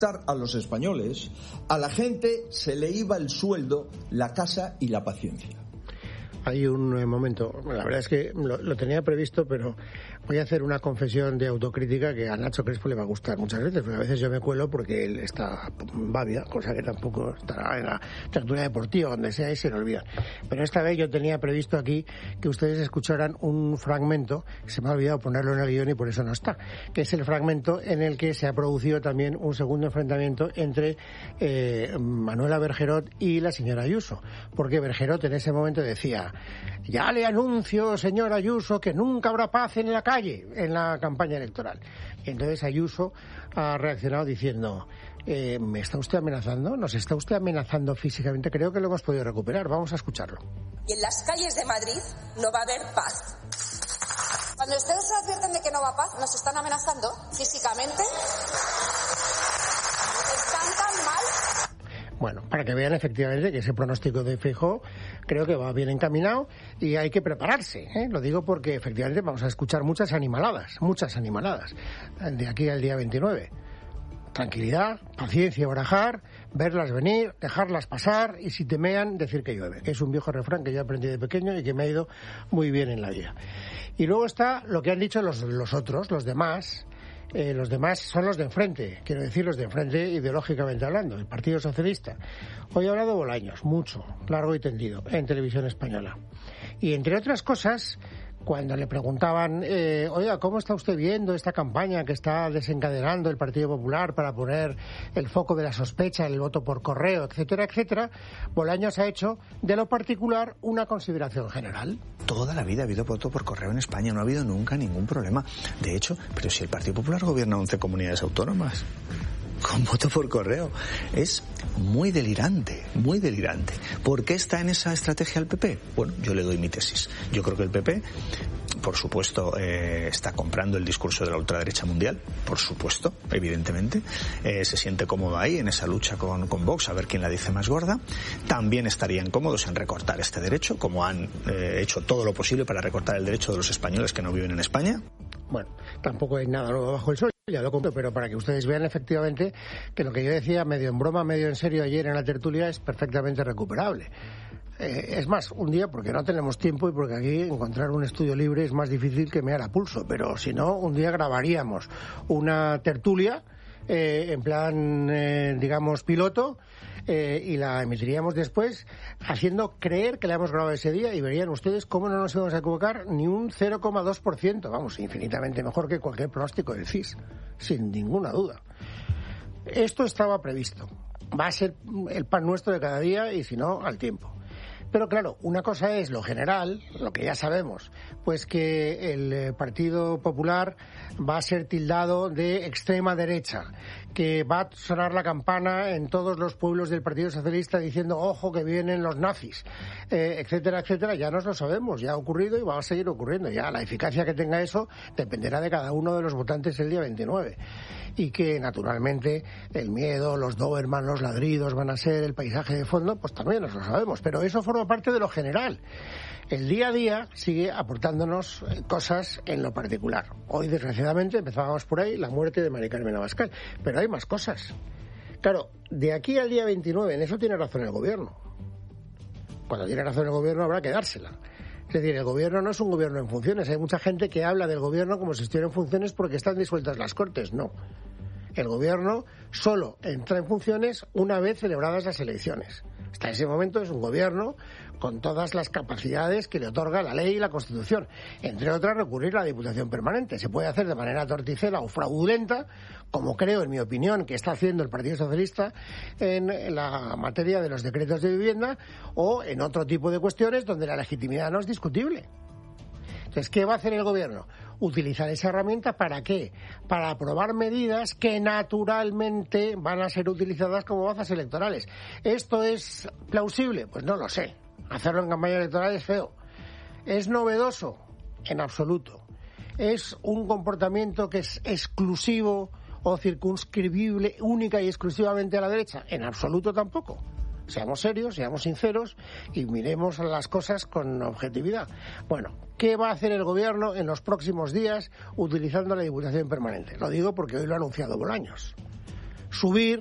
a los españoles, a la gente se le iba el sueldo, la casa y la paciencia. Hay un momento, la verdad es que lo tenía previsto, pero voy a hacer una confesión de autocrítica que a Nacho Crespo le va a gustar muchas veces, porque a veces yo me cuelo porque él está babia, cosa que tampoco estará en la tertulia deportiva, donde sea, y se le olvida. Pero esta vez yo tenía previsto aquí que ustedes escucharan un fragmento, se me ha olvidado ponerlo en el guión y por eso no está, que es el fragmento en el que se ha producido también un segundo enfrentamiento entre Manuela Bergerot y la señora Ayuso, porque Bergerot en ese momento decía: ya le anuncio, señor Ayuso, que nunca habrá paz en la calle en la campaña electoral. Y entonces Ayuso ha reaccionado diciendo: ¿me está usted amenazando? ¿Nos está usted amenazando físicamente? Creo que lo hemos podido recuperar. Vamos a escucharlo. Y en las calles de Madrid no va a haber paz. Cuando ustedes se advierten de que no va a paz, ¿nos están amenazando físicamente? ¿Están tan mal? Bueno, para que vean efectivamente que ese pronóstico de Feijóo creo que va bien encaminado y hay que prepararse, ¿eh? Lo digo porque efectivamente vamos a escuchar muchas animaladas, de aquí al día 29. Tranquilidad, paciencia, barajar, verlas venir, dejarlas pasar y si temean, decir que llueve, que es un viejo refrán que yo aprendí de pequeño y que me ha ido muy bien en la vida. Y luego está lo que han dicho los otros, los demás. Los demás son los de enfrente, quiero decir los de enfrente ideológicamente hablando, el Partido Socialista. Hoy ha hablado Bolaños, mucho, largo y tendido, en Televisión Española. Y entre otras cosas, cuando le preguntaban, oiga, ¿cómo está usted viendo esta campaña que está desencadenando el Partido Popular para poner el foco de la sospecha en el voto por correo, etcétera, etcétera? Bolaños ha hecho de lo particular una consideración general. Toda la vida ha habido voto por correo en España, no ha habido nunca ningún problema. De hecho, pero si el Partido Popular gobierna 11 comunidades autónomas con voto por correo, es muy delirante, muy delirante. ¿Por qué está en esa estrategia el PP? Bueno, yo le doy mi tesis. Yo creo que el PP, por supuesto, está comprando el discurso de la ultraderecha mundial, por supuesto, evidentemente. Se siente cómodo ahí en esa lucha con Vox, a ver quién la dice más gorda. También estarían cómodos en recortar este derecho, como han hecho todo lo posible para recortar el derecho de los españoles que no viven en España. Bueno, tampoco hay nada nuevo bajo el sol, ya lo compro, pero para que ustedes vean efectivamente que lo que yo decía medio en broma, medio en serio ayer en la tertulia es perfectamente recuperable. Es más, un día, porque no tenemos tiempo y porque aquí encontrar un estudio libre es más difícil que mear a pulso, pero si no, un día grabaríamos una tertulia en plan, digamos, piloto, y la emitiríamos después haciendo creer que la hemos grabado ese día y verían ustedes cómo no nos íbamos a equivocar ni un 0,2%, vamos, infinitamente mejor que cualquier pronóstico del CIS, sin ninguna duda. Esto estaba previsto, va a ser el pan nuestro de cada día y si no, al tiempo. Pero claro, una cosa es lo general, lo que ya sabemos, pues que el Partido Popular va a ser tildado de extrema derecha, que va a sonar la campana en todos los pueblos del Partido Socialista diciendo ojo que vienen los nazis, etcétera, etcétera. Ya nos lo sabemos, ya ha ocurrido y va a seguir ocurriendo. Ya la eficacia que tenga eso dependerá de cada uno de los votantes el día 29. Y que naturalmente el miedo, los Doberman, los ladridos van a ser el paisaje de fondo, pues también nos lo sabemos, pero eso forma parte de lo general. El día a día sigue aportándonos cosas en lo particular. Hoy, desgraciadamente, empezábamos por ahí, la muerte de Mari Carmen Abascal, pero hay más cosas. Claro, de aquí al día 29, en eso tiene razón el gobierno. Cuando tiene razón el gobierno habrá que dársela. Es decir, el gobierno no es un gobierno en funciones. Hay mucha gente que habla del gobierno como si estuviera en funciones porque están disueltas las Cortes. No. El gobierno solo entra en funciones una vez celebradas las elecciones. Hasta ese momento es un gobierno con todas las capacidades que le otorga la ley y la Constitución. Entre otras, recurrir a la Diputación Permanente. Se puede hacer de manera torticera o fraudulenta, como creo, en mi opinión, que está haciendo el Partido Socialista en la materia de los decretos de vivienda o en otro tipo de cuestiones donde la legitimidad no es discutible. Entonces, ¿qué va a hacer el gobierno? Utilizar esa herramienta ¿para qué? Para aprobar medidas que naturalmente van a ser utilizadas como bazas electorales. ¿Esto es plausible? Pues no lo sé. Hacerlo en campaña electoral es feo. ¿Es novedoso? En absoluto. ¿Es un comportamiento que es exclusivo o circunscribible única y exclusivamente a la derecha? En absoluto tampoco. Seamos serios, seamos sinceros y miremos las cosas con objetividad. Bueno, ¿qué va a hacer el gobierno en los próximos días utilizando la Diputación Permanente? Lo digo porque hoy lo ha anunciado Bolaños. subir